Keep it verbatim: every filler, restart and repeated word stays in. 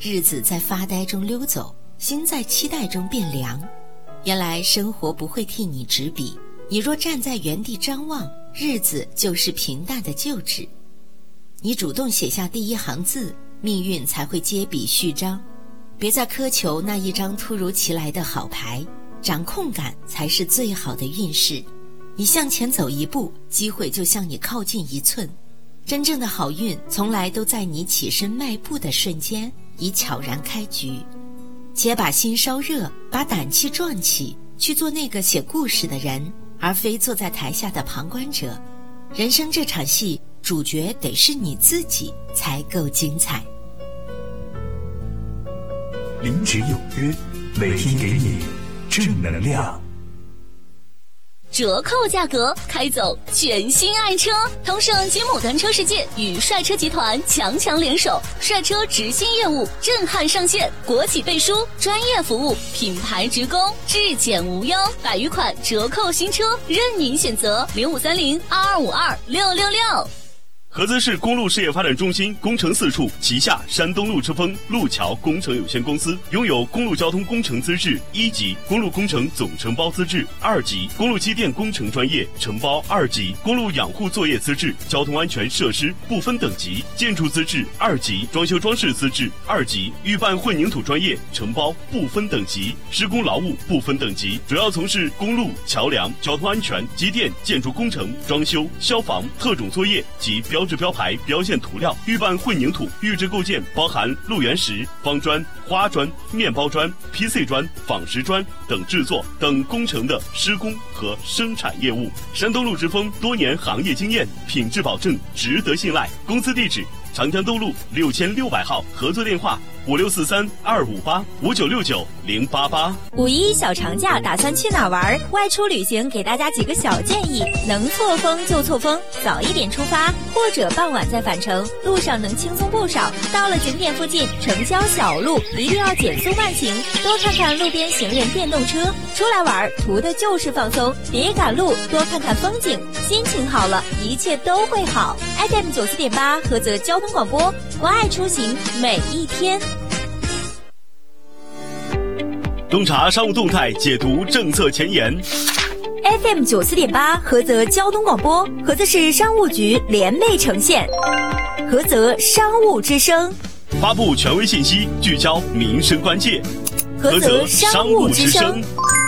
日子在发呆中溜走，心在期待中变凉。原来生活不会替你执笔，你若站在原地张望，日子就是平淡的旧纸。你主动写下第一行字，命运才会接笔续章。别再苛求那一张突如其来的好牌，掌控感才是最好的运势。你向前走一步，机会就向你靠近一寸。真正的好运从来都在你起身迈步的瞬间已悄然开局。且把心烧热，把胆气壮起，去做那个写故事的人，而非坐在台下的旁观者。人生这场戏，主角得是你自己才够精彩。 零值有约，每天给你正能量。 折扣价格，开走全新爱车！同盛吉姆单车世界与帅车集团强强联手，帅车直信业务震撼上线，国企背书，专业服务，品牌直供，质检无忧，百余款折扣新车任您选择。零五三零二二五二六六六。 菏泽市公路事业发展中心工程四处旗下山东路之风路桥工程有限公司拥有公路交通工程资质一级、公路工程总承包资质二级、公路机电工程专业承包二级、公路养护作业资质、交通安全设施不分等级、建筑资质二级、装修装饰资质二级、预办混凝土专业承包不分等级、施工劳务不分等级，主要从事公路、桥梁、交通安全、机电、建筑工程、装修、消防、特种作业及标标志标牌、标线涂料，预办混凝土、预制构件，包含路缘石、方砖、花砖、面包砖、P C 砖、仿石砖等制作等工程的施工和生产业务。山东路直风多年行业经验，品质保证值得信赖。公司地址：长江东路六千六百号，合作电话：五六四三二五八五九六九零八八。 五一小长假打算去哪玩？外出旅行给大家几个小建议：能错峰就错峰，早一点出发，或者傍晚再返程，路上能轻松不少。到了景点附近，城郊小路一定要减速慢行，多看看路边行人、电动车。出来玩图的就是放松，别赶路，多看看风景，心情好了，一切都会好。F M 九四点八，菏泽交通广播，关爱出行每一天。 洞察商务动态，解读政策前沿。 F M 九四点八，菏泽交通广播，菏泽市商务局联袂呈现，菏泽商务之声， 发布权威信息，聚焦民生关切。 菏泽商务之声。